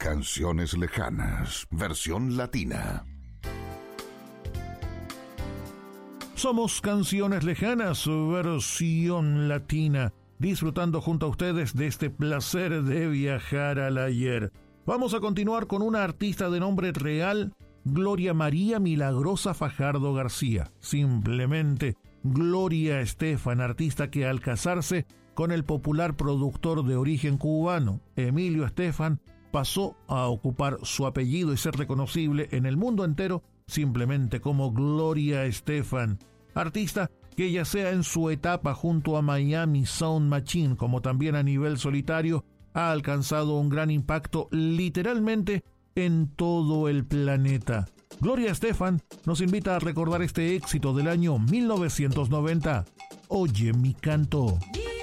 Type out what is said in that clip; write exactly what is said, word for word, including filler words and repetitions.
Canciones Lejanas, versión latina. Somos Canciones Lejanas, versión latina, disfrutando junto a ustedes de este placer de viajar al ayer. Vamos a continuar con una artista de nombre real, Gloria María Milagrosa Fajardo García. Simplemente Gloria Estefan, artista que al casarse con el popular productor de origen cubano, Emilio Estefan, pasó a ocupar su apellido y ser reconocible en el mundo entero simplemente como Gloria Estefan. Artista que ya sea en su etapa junto a Miami Sound Machine como también a nivel solitario, ha alcanzado un gran impacto literalmente en todo el planeta. Gloria Estefan nos invita a recordar este éxito del año mil novecientos noventa. Oye mi canto.